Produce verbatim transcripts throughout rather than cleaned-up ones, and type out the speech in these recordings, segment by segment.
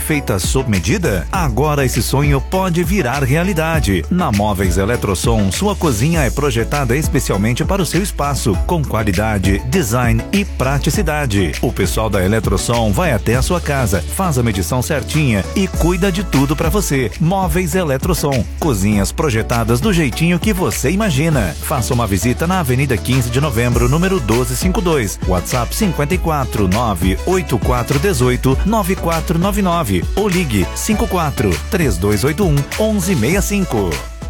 feita sob medida? Agora esse sonho pode virar realidade. Na Móveis Eletrosom, sua cozinha é projetada especialmente para o seu espaço, com qualidade, design e praticidade. O pessoal da Eletrosom vai até a sua casa, faz a medição certinha e cuida de tudo para você. Móveis Eletrosom, cozinhas projetadas do jeitinho que você imagina. Faça uma visita na Avenida quinze de Novembro, número doze cinquenta e dois. WhatsApp cinco quatro nove oito quatro um oito nove quatro nove nove ou ligue cinco quatro três dois oito um um um seis cinco.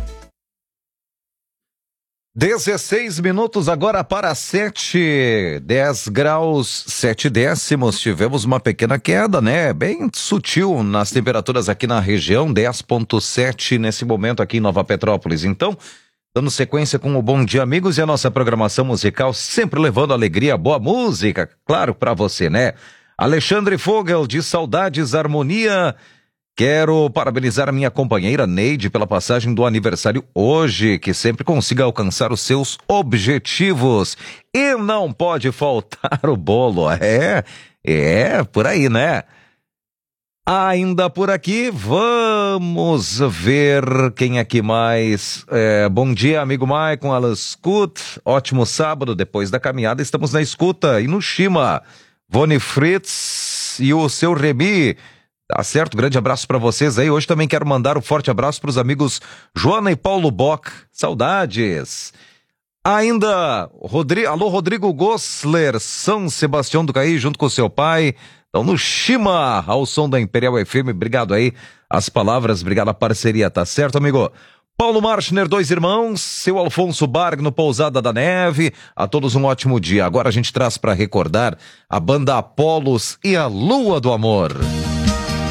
dezesseis minutos agora para sete, dez graus, sete décimos. Tivemos uma pequena queda, né? Bem sutil nas temperaturas aqui na região, dez vírgula sete nesse momento aqui em Nova Petrópolis. Então, dando sequência com o Bom Dia Amigos e a nossa programação musical, sempre levando alegria, boa música, claro, para você, né? Alexandre Fogel, de Saudades Harmonia. Quero parabenizar a minha companheira Neide pela passagem do aniversário hoje, que sempre consiga alcançar os seus objetivos. E não pode faltar o bolo. É, é, por aí, né? Ainda por aqui, vamos ver quem aqui mais. É, bom dia, amigo Maicon, Alan Scut. Ótimo sábado, depois da caminhada estamos na escuta. E no Shima, Vone Fritz e o seu Remi. Tá certo, grande abraço pra vocês aí. Hoje também quero mandar um forte abraço pros amigos Joana e Paulo Bock. Saudades. Ainda, Rodrigo, alô Rodrigo Gossler, São Sebastião do Caí, junto com seu pai. Então no Shima, ao som da Imperial F M. Obrigado aí, as palavras, obrigado a parceria, tá certo, amigo? Paulo Marchner, dois irmãos, seu Alfonso Barg no Pousada da Neve. A todos um ótimo dia. Agora a gente traz pra recordar a banda Apolos e a Lua do Amor.